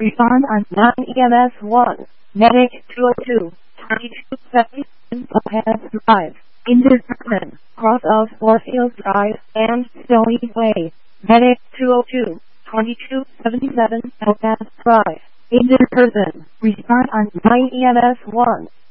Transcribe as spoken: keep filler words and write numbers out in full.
Respond on nine E M S one. Medic two oh two, twenty-two seventy-seven, Lopez Drive, Inderman, cross of Warfield Drive and Stony Way. Medic two oh two, twenty-two seventy-seven, Lopez Drive, Inderman. Respond on nine E M S one.